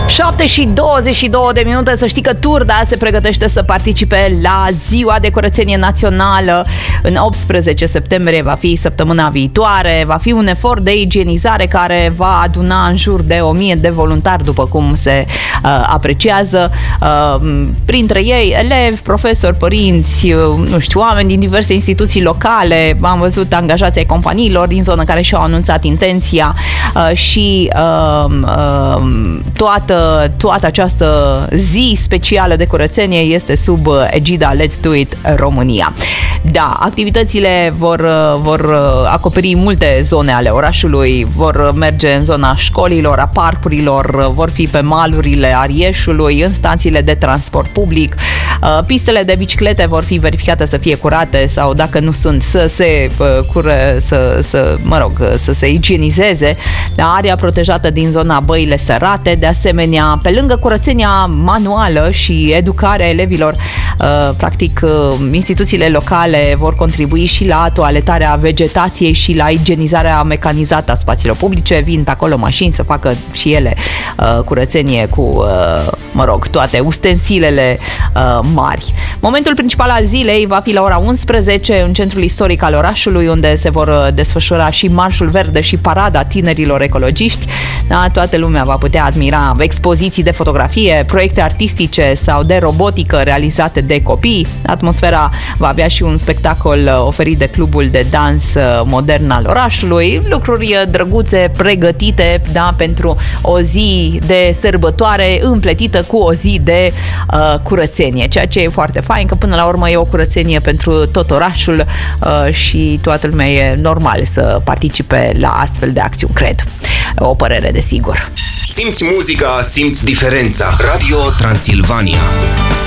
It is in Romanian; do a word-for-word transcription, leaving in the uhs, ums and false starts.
șapte și douăzeci și două de minute. Să știi că Turda se pregătește să participe la Ziua de Curățenie Națională. În optsprezece septembrie va fi săptămâna viitoare. Va fi un efort de igienizare care va aduna în jur de o mie de voluntari, după cum se uh, apreciază. Uh, printre ei elevi, profesori, părinți, uh, nu știu, oameni din diverse instituții locale. Am văzut angajați ai companiilor din zonă care și-au anunțat intenția uh, și uh, uh, toată, toată această zi specială de curățenie este sub egida Let's Do It România. Da, activitățile vor, vor acoperi multe zone ale orașului, vor merge în zona școlilor, a parcurilor, vor fi pe malurile Arieșului, în stațiile de transport public. Pistele de biciclete vor fi verificate să fie curate sau, dacă nu sunt, să se cură, să, să, mă rog, să se igienizeze. Area protejată din zona Băile Sărate, de asemenea, pe lângă curățenia manuală și educarea elevilor, practic instituțiile locale vor contribui și la toaletarea vegetației și la igienizarea mecanizată a spațiilor publice. Vin pe acolo mașini să facă și ele curățenie cu, mă rog, toate ustensilele mari. Momentul principal al zilei va fi la ora unsprezece în centrul istoric al orașului, unde se vor desfășura și Marșul Verde și Parada Tinerilor Ecologiști. Da, toată lumea va putea admira expoziții de fotografie, proiecte artistice sau de robotică realizate de copii. Atmosfera va avea și un spectacol oferit de clubul de dans modern al orașului, lucruri drăguțe pregătite, da, pentru o zi de sărbătoare împletită cu o zi de uh, curățenie, ceea ce e foarte fain, că până la urmă e o curățenie pentru tot orașul uh, și toată lumea e normal să participe la astfel de acțiuni, cred. O părere, desigur. Simți muzica, simți diferența. Radio Transilvania.